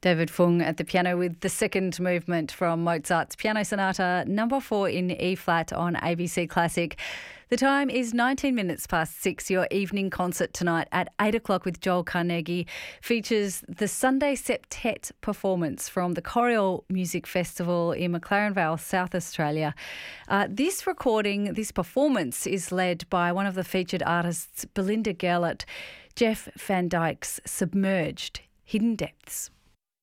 David Fung at the piano with the second movement from Mozart's Piano Sonata No. 4 in E-flat on ABC Classic. The time is 19 minutes past 6. Your evening concert tonight at 8 o'clock with Joel Carnegie features the Sunday Septet performance from the Coriol Music Festival in McLaren Vale, South Australia. This performance is led by one of the featured artists, Belinda Gellert, Jeff Van Dyke's Submerged Hidden Depths.